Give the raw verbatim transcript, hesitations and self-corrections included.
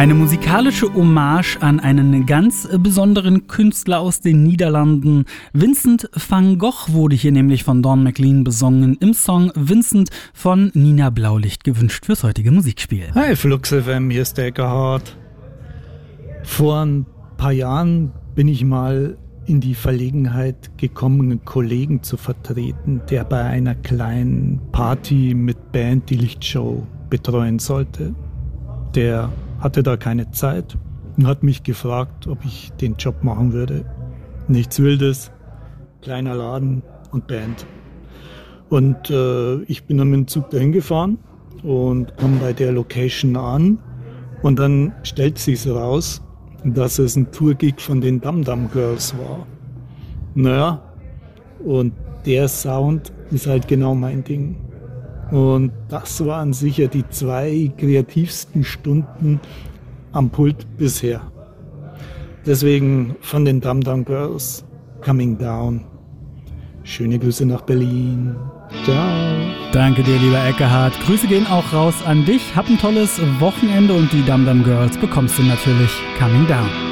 Eine musikalische Hommage an einen ganz besonderen Künstler aus den Niederlanden. Vincent van Gogh wurde hier nämlich von Don McLean besungen im Song Vincent von Nina Blaulicht, gewünscht fürs heutige Musikspiel. Hi Flux F M, hier ist der Eckhard. Vor ein paar Jahren bin ich mal in die Verlegenheit gekommen, einen Kollegen zu vertreten, der bei einer kleinen Party mit Band die Lichtshow betreuen sollte. Der hatte da keine Zeit und hat mich gefragt, ob ich den Job machen würde. Nichts Wildes, kleiner Laden und Band. Und äh, ich bin dann mit dem Zug dahin gefahren und komme bei der Location an und dann stellt sich's raus, dass es ein Tourgig von den Dum Dum Girls war. Naja, und der Sound ist halt genau mein Ding. Und das waren sicher die zwei kreativsten Stunden am Pult bisher. Deswegen von den Dum Dum Girls, Coming Down. Schöne Grüße nach Berlin. Ciao. Danke dir, lieber Eckehard. Grüße gehen auch raus an dich. Hab ein tolles Wochenende und die Dum Dum Girls bekommst du natürlich Coming Down.